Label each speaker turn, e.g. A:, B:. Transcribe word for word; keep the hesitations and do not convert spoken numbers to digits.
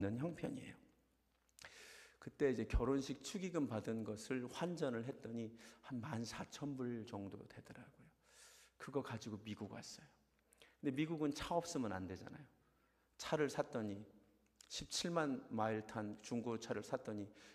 A: 형편이에요. 그때 이제 결혼식 축의금 받은 것을 환전을 했더니 한 만 사천 불 정도 되더라고요. 그거 가지고 미국 왔어요. 근데 미국은 차 없으면 안 되잖아요. 차를 샀더니 십칠만 마일 탄 중고차를 샀더니